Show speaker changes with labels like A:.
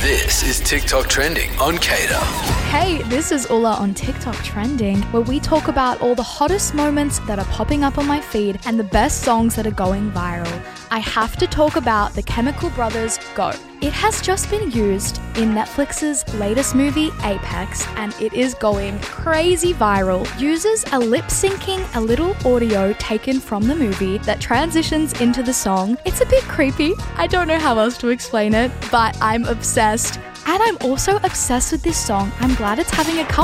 A: This is TikTok Trending on Cater.
B: Hey, this is Ulla on TikTok Trending, where we talk about all the hottest moments that are popping up on my feed and the best songs that are going viral. I have to talk about the Chemical Brothers' Go. It has just been used in Netflix's latest movie, Apex, and it is going crazy viral. Users are lip-syncing a little audio taken from the movie that transitions into the song. It's a bit creepy. I don't know how else to explain it, but I'm obsessed. And I'm also obsessed with this song. I'm glad it's having a comeback.